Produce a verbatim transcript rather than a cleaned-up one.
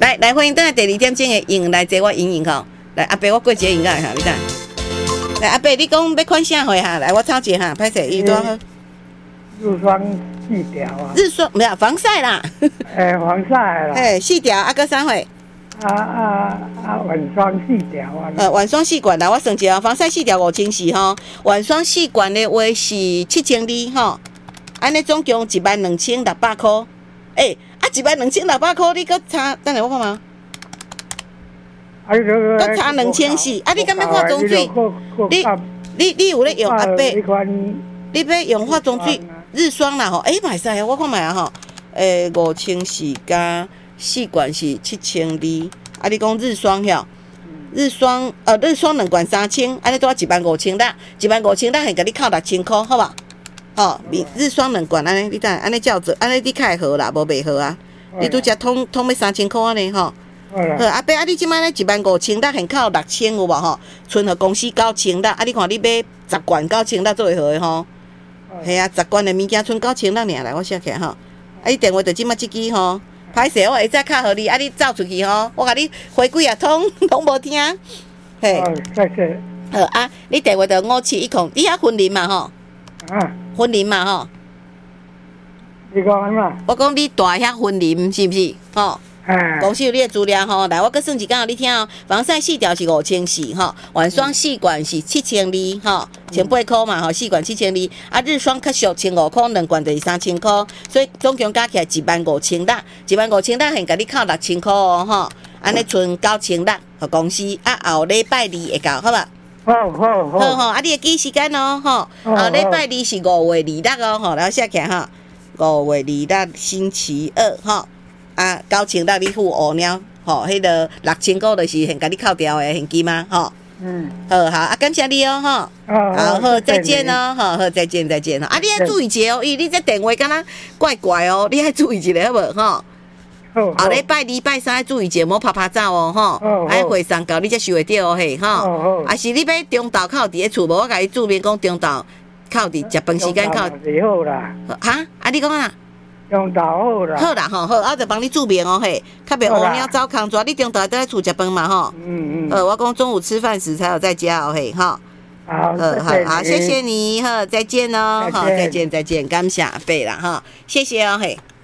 来来，欢迎等下第二点钟的赢来坐我赢赢吼。来阿伯，我过节赢啊，哈，你等。来阿伯，你讲要看啥货哈？来我抄一下哈，歹势，伊多好。 日霜细条啊。 日霜没有防晒啦。 诶、欸，防晒啦。 诶，细条啊，搁啥货？ 啊啊啊！晚霜细条啊。 呃，晚霜细管啦，我算一下，防晒细条五千四吼，晚霜细管的话是七千二吼，安尼总共一万两千六百块。诶、欸，啊一万两千六百块，你搁差，等下我看嘛。 啊，你搁差两千四，啊，你敢要化妆水？你你你有咧用阿伯？你要用化妆水日霜啦吼？诶、欸，嘛会使啊，我看卖啊吼。诶、欸，五千四加细管是七千二，啊，你讲日霜遐？日霜呃，日霜两罐三千，安尼多一万五千啦，一万五千啦，还甲你扣六千块，好吧？哦，日霜两罐安尼，你等安尼照做，安尼你较好啦，无袂好啊。你拄则通通要三千块安尼吼。好，阿伯啊，你即摆咧一万五千啦，现扣六千有无吼？剩互公司九千啦，啊，你看你买十罐九千啦做会好诶吼。系啊，十罐诶物件剩九千啦尔来，我写起来吼。啊，你电话就即摆即支吼。歹势，我下早敲互你，啊，你走出去吼，我甲你回几啊通，拢无听。嘿， 谢谢。 好啊，你电话就五七一空，你遐婚龄嘛吼？ 啊， 婚龄嘛吼？ 你讲安怎？ 我讲你大遐婚龄是毋是？吼。公司有你的资料吼，来我搁算一讲互你听哦。防晒细条是五千四吼，晚霜细管是七千二吼，千八块嘛吼，细管七千二，啊日霜较俗千五块，两罐就是三千块，所以总共加起来一万五千六，一万五千六，现甲你扣六千块哦吼，安尼剩九千六，互公司啊后礼拜二会到，好吧？ 好好好。 好吼，啊你会记时间哦吼，后礼拜二是五月二六哦吼，然后写起来哈，五月二六星期二吼。啊，九千六你付五鸟，吼，迄个六千块就是现甲你扣掉的现金嘛，吼。嗯。好好，啊，感谢你哦，吼。好好，再见哦，好好，再见再见哦。啊，你要注意一下哦，伊你这电话敢若怪怪哦，你要注意一下好无，吼。后礼拜二、拜三注意一下，莫拍拍走哦，吼。哎，会送到你才收会到哦，嘿，吼。啊，是你要中昼靠伫咧厝无？我甲你注明讲中昼靠伫食饭时间靠。 是好啦。 哈？啊，你讲啊？ 中昼好啦， 好啦吼，好，我就帮你注明哦嘿，较袂乌鸟走空抓。你中昼都在厝食饭嘛吼？嗯嗯。呃，我讲中午吃饭时才有在家哦嘿，哈。 好， 好好好，谢谢你，好，再见哦，好，再见再见，感谢阿伯啦哈，谢谢哦嘿。